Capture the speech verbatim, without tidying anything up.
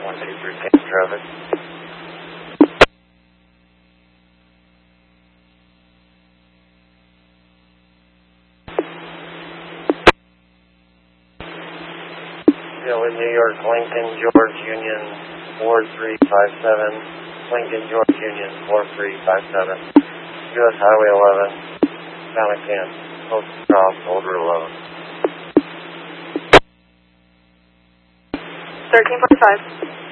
one two three, Kansas traffic. Still in New York, Lincoln, George, Union, four three five seven. Lincoln, George, Union, four three five seven. U S Highway eleven, Sonic ten, Post Cross, Old Route eleven. thirteen forty-five.